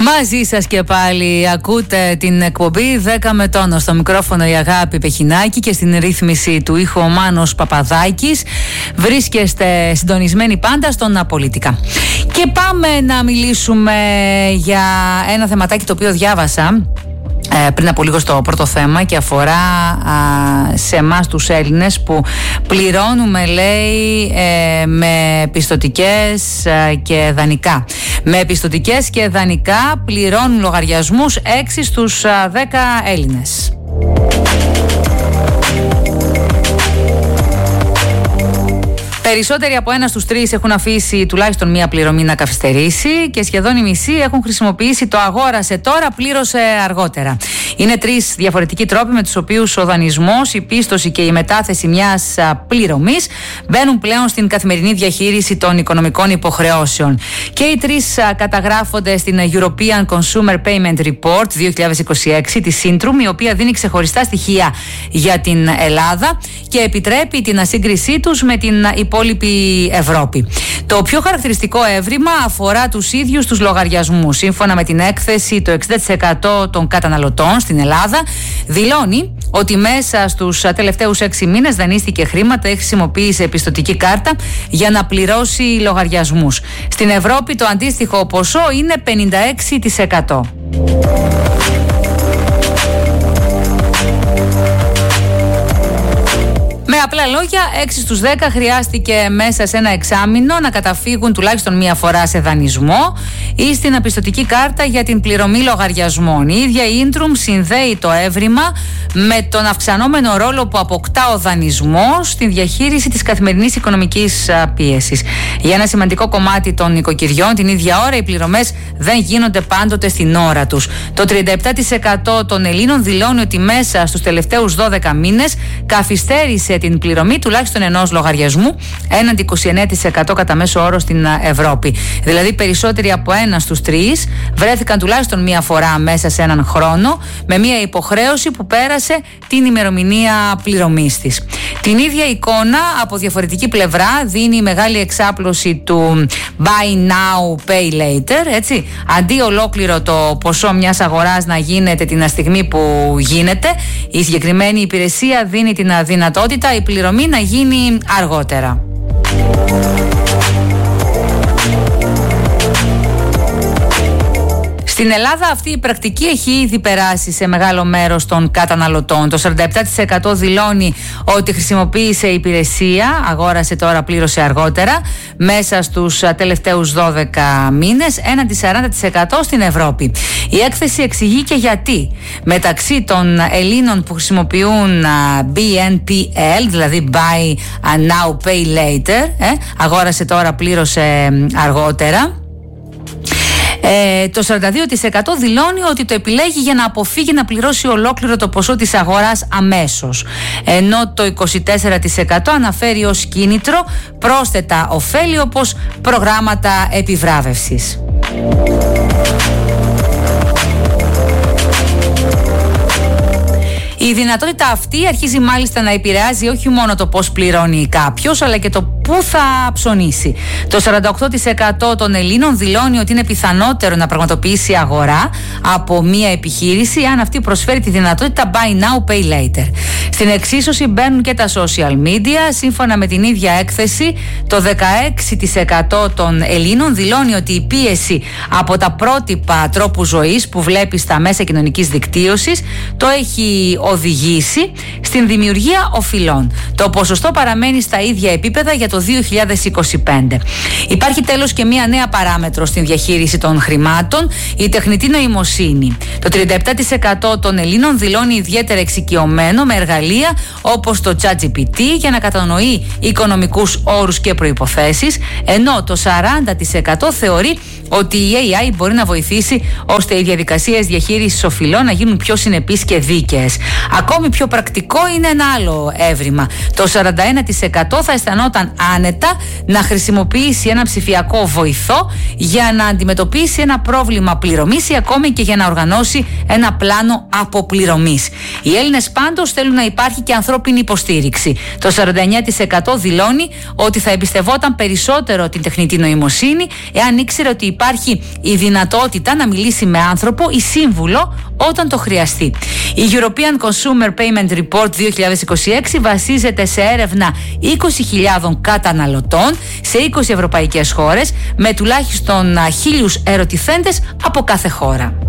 Μαζί σας και πάλι ακούτε την εκπομπή 10 με τόνο. Στο μικρόφωνο η Αγάπη Πεχινάκη και στην ρύθμιση του ήχου ο Μάνος Παπαδάκης. Βρίσκεστε συντονισμένοι πάντα στον Απολίτικα. Και πάμε να μιλήσουμε για ένα θεματάκι το οποίο διάβασα πριν από λίγο στο πρώτο θέμα και αφορά σε εμάς τους Έλληνες που πληρώνουμε, λέει, με πιστωτικές και δανεικά. Με πιστωτικές και δανεικά πληρώνουν λογαριασμούς 6 στους 10 Έλληνες. Περισσότεροι από 1 στους 3 έχουν αφήσει τουλάχιστον μία πληρωμή να καθυστερήσει και σχεδόν οι μισοί έχουν χρησιμοποιήσει το αγόρασε τώρα, πλήρωσε αργότερα. Είναι 3 διαφορετικοί τρόποι με τους οποίους ο δανεισμός, η πίστοση και η μετάθεση μιας πληρωμής μπαίνουν πλέον στην καθημερινή διαχείριση των οικονομικών υποχρεώσεων. Και οι 3 καταγράφονται στην European Consumer Payment Report 2026 της Syntrum, η οποία δίνει ξεχωριστά στοιχεία για την Ελλάδα και επιτρέπει την ασύγκρισή τους με την υπόλοιπη Ευρώπη. Το πιο χαρακτηριστικό έβριμα αφορά τους ίδιους τους λογαριασμούς. Σύμφωνα με την έκθεση, το 60% των καταναλωτών στην Ελλάδα δηλώνει ότι μέσα στους τελευταίους 6 μήνες δανείστηκε χρήματα ή χρησιμοποίησε πιστωτική κάρτα για να πληρώσει λογαριασμούς. Στην Ευρώπη το αντίστοιχο ποσό είναι 56%. Με απλά λόγια, 6 στους 10 χρειάστηκε μέσα σε ένα εξάμηνο να καταφύγουν τουλάχιστον μία φορά σε δανεισμό ή στην πιστωτική κάρτα για την πληρωμή λογαριασμών. Η ίδια η Syntrum συνδέει το έβριμα με τον αυξανόμενο ρόλο που αποκτά ο δανεισμός στην διαχείριση της καθημερινής οικονομικής πίεσης. Για ένα σημαντικό κομμάτι των οικοκυριών, την ίδια ώρα οι πληρωμές δεν γίνονται πάντοτε στην ώρα τους. Το 37% των Ελλήνων δηλώνει ότι μέσα στους τελευταίους 12 μήνες καθυστέρησε την πληρωμή τουλάχιστον ενός λογαριασμού, έναντι 29% κατά μέσο όρο στην Ευρώπη. Δηλαδή περισσότεροι από 1 στους 3 βρέθηκαν τουλάχιστον μία φορά μέσα σε έναν χρόνο με μία υποχρέωση που πέρασε την ημερομηνία πληρωμής της. Την ίδια εικόνα από διαφορετική πλευρά δίνει η μεγάλη εξάπλωση του Buy Now, Pay Later, έτσι. Αντί ολόκληρο το ποσό μιας αγοράς να γίνεται την στιγμή που γίνεται, η συγκεκριμένη υπηρεσία δίνει την δυνατότητα η πληρωμή να γίνει αργότερα. Στην Ελλάδα αυτή η πρακτική έχει ήδη περάσει σε μεγάλο μέρος των καταναλωτών. Το 47% δηλώνει ότι χρησιμοποίησε υπηρεσία, αγόρασε τώρα, πλήρωσε αργότερα, μέσα στους τελευταίους 12 μήνες, έναντι 40% στην Ευρώπη. Η έκθεση εξηγεί και γιατί. Μεταξύ των Ελλήνων που χρησιμοποιούν BNPL, δηλαδή Buy Now, Pay Later, αγόρασε τώρα, πλήρωσε αργότερα, το 42% δηλώνει ότι το επιλέγει για να αποφύγει να πληρώσει ολόκληρο το ποσό της αγοράς αμέσως. Ενώ το 24% αναφέρει ως κίνητρο πρόσθετα ωφέλη όπως προγράμματα επιβράβευσης. Η δυνατότητα αυτή αρχίζει μάλιστα να επηρεάζει όχι μόνο το πώς πληρώνει κάποιος, αλλά και το πού θα ψωνίσει. Το 48% των Ελλήνων δηλώνει ότι είναι πιθανότερο να πραγματοποιήσει αγορά από μία επιχείρηση αν αυτή προσφέρει τη δυνατότητα Buy Now, Pay Later. Στην εξίσωση μπαίνουν και τα social media. Σύμφωνα με την ίδια έκθεση, το 16% των Ελλήνων δηλώνει ότι η πίεση από τα πρότυπα τρόπου ζωής που βλέπει στα μέσα κοινωνικής δικτύωσης το έχει οδηγήσει στην δημιουργία οφειλών. Το ποσοστό παραμένει στα ίδια επίπεδα για το 2025. Υπάρχει τέλος και μία νέα παράμετρο στην διαχείριση των χρημάτων, η τεχνητή νοημοσύνη. Το 37% των Ελλήνων δηλώνει ιδιαίτερα εξοικειωμένο με εργαλεία όπως το ChatGPT για να κατανοεί οικονομικούς όρους και προϋποθέσεις, ενώ το 40% θεωρεί ότι η AI μπορεί να βοηθήσει ώστε οι διαδικασίες διαχείρισης οφειλών να γίνουν πιο συνεπείς και δίκαιες. Ακόμη πιο πρακτικό είναι ένα άλλο έβριμα. Το 41% θα αισθανόταν άνετα να χρησιμοποιήσει ένα ψηφιακό βοηθό για να αντιμετωπίσει ένα πρόβλημα πληρωμής ή ακόμη και για να οργανώσει ένα πλάνο αποπληρωμής. Οι Έλληνες πάντως θέλουν να υπάρχει και ανθρώπινη υποστήριξη. Το 49% δηλώνει ότι θα εμπιστευόταν περισσότερο την τεχνητή νοημοσύνη εάν ήξερε ότι υπάρχει η δυνατότητα να μιλήσει με άνθρωπο ή σύμβουλο όταν το χρειαστεί. Η European Consumer Payment Report 2026 βασίζεται σε έρευνα 20.000 καταναλωτών σε 20 ευρωπαϊκές χώρες με τουλάχιστον 1.000 ερωτηθέντες από κάθε χώρα.